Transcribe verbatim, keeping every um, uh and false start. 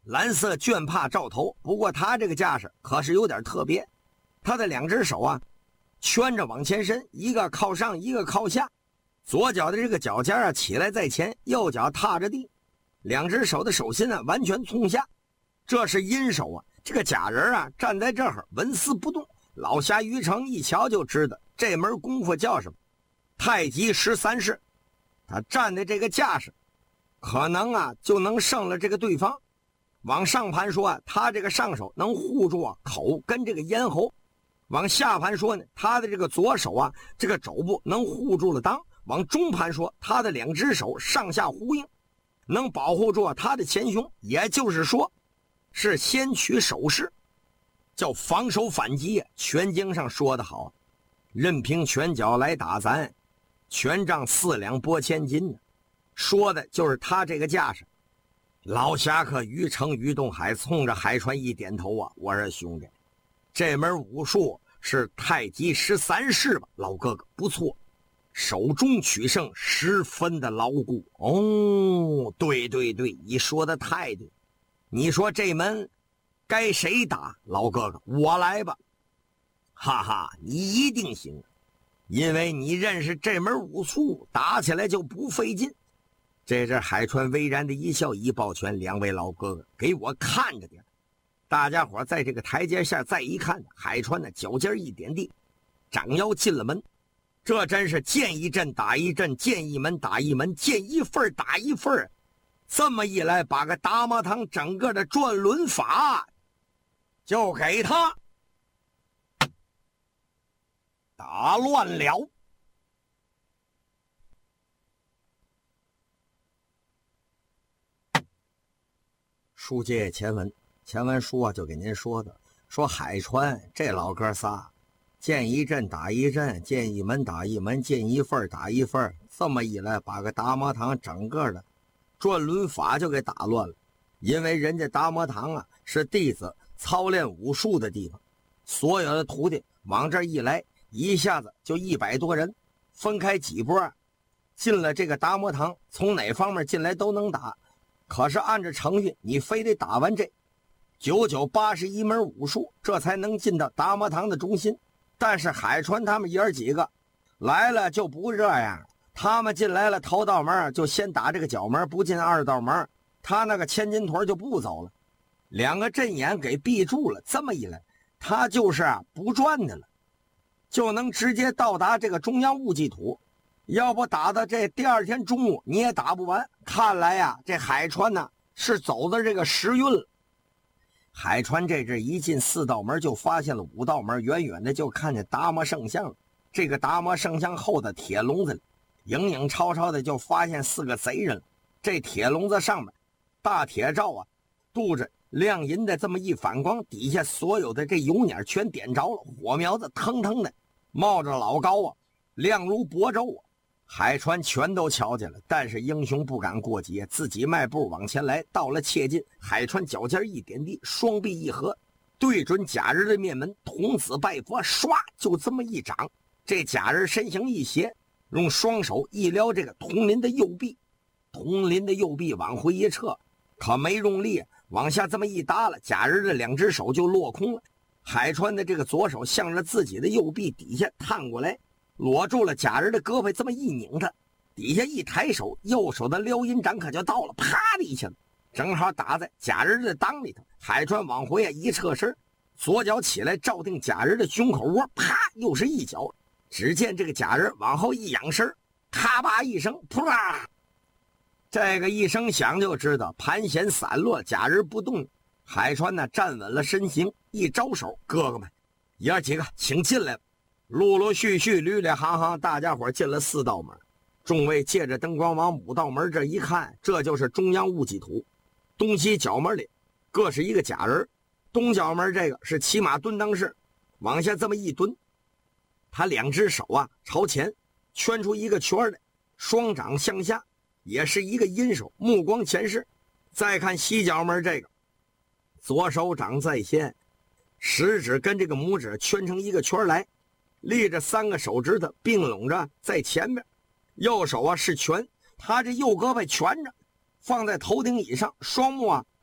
蓝色绢帕罩头。不过他这个架势可是有点特别，他的两只手啊圈着往前伸，一个靠上一个靠下，左脚的这个脚尖啊起来在前，右脚踏着地，两只手的手心啊完全冲下，这是阴手啊。这个假人啊站在这儿纹丝不动，老侠于成一瞧就知道这门功夫叫什么，太极十三式。他站的这个架势可能啊就能胜了这个对方。往上盘说啊，他这个上手能护住啊口跟这个咽喉；往下盘说呢，他的这个左手啊这个肘部能护住了裆；往中盘说，他的两只手上下呼应，能保护住啊他的前胸。也就是说是先取手势，叫防守反击啊。拳经上说得好，任凭拳脚来打咱，权杖四两拨千斤呢，说的就是他这个架势。老侠客于成于东海冲着海川一点头啊，我说兄弟，这门武术是太极十三式吧？老哥哥不错，手中取胜十分的牢固。哦，对对对，你说的太对。你说这门该谁打？老哥哥我来吧。哈哈，你一定行，因为你认识这门武术，打起来就不费劲。这是海川巍然的一笑，一抱拳，两位老哥哥给我看着点。大家伙在这个台阶下再一看，海川的脚尖一点地，掌腰进了门。这真是见一阵打一阵，见一门打一门，见一份打一份。这么一来，把个达摩堂整个的转轮法就给他打乱了。书接前文，前文书啊就给您说的，说海川这老哥仨见一阵打一阵，见一门打一门，见一份打一份，这么一来把个达摩堂整个的转轮法就给打乱了。因为人家达摩堂啊是弟子操练武术的地方，所有的徒弟往这一来，一下子就一百多人，分开几波进了这个达摩堂，从哪方面进来都能打。可是按照程序，你非得打完这九九八十一门武术，这才能进到达摩堂的中心。但是海川他们爷儿几个来了就不这样，他们进来了头道门就先打这个角门，不进二道门，他那个千斤腿就不走了，两个阵眼给闭住了。这么一来，他就是啊不转的了，就能直接到达这个中央戊己土。要不打到这第二天中午你也打不完。看来呀、啊，这海川呢是走的这个时运了。海川这阵一进四道门，就发现了五道门，远远的就看见达摩圣像了。这个达摩圣像后的铁笼子里，影影绰绰的就发现四个贼人了。这铁笼子上面大铁罩啊镀着亮银的这么一反光，底下所有的这油捻全点着了，火苗子腾腾的冒着老高啊，亮如薄昼啊。海川全都瞧见了，但是英雄不敢过急，自己迈步往前来。到了切近，海川脚尖一点地，双臂一合，对准假人的面门，童子拜佛，唰就这么一掌。这假人身形一斜，用双手一撩这个童林的右臂，童林的右臂往回一撤，可没用力，往下这么一耷拉，假人的两只手就落空了。海川的这个左手向着自己的右臂底下探过来，裸住了假人的胳膊，这么一拧他，底下一抬手，右手的撩阴掌可就到了，啪的一下，正好打在假人的裆里头。海川往回啊一侧身，左脚起来照定假人的胸口窝，啪又是一脚。只见这个假人往后一仰身，咔吧一声，扑啦，这个一声响就知道盘旋散落，假人不动。海川呢站稳了身形，一招手，哥哥们爷儿几个请进来。陆陆续续捋捋行行，大家伙进了四道门。众位借着灯光往五道门这一看，这就是中央戊己土。东西角门里各是一个假人，东角门这个是骑马蹲裆式，往下这么一蹲，他两只手啊朝前圈出一个圈来，双掌向下，也是一个阴手，目光前视。再看西角门这个，左手掌在先，食指跟这个拇指圈成一个圈来，立着三个手指头并拢着在前面，右手啊是拳，他这右胳膊蜷着放在头顶以上，双目啊